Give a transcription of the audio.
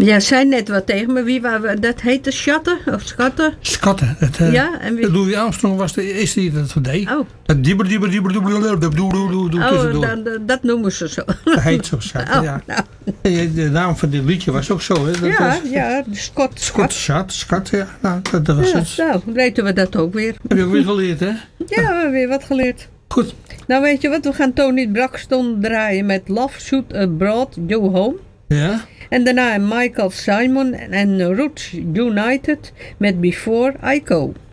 Ja, zei net wat tegen me. Dat heette Schatten of Schatten? Schatten. Ja, en wie... Louis Armstrong was de eerste die dat deed. Oh. Dat dieber. Dat noemen ze zo. Dat heet zo, Schatten, ja. Nou. De naam van dit liedje was ook zo, hè? Dat was Ja, de Scott, ja. Nou, dat was het. Nou, weten we dat ook weer. Heb je ook weer geleerd, hè? Ja, we hebben weer wat geleerd. Goed. Nou, weet je wat? We gaan Tony Braxton draaien met Love Should Abroad Go Home. Ja. En daarna Michael Simon en Roots United met Before I Go.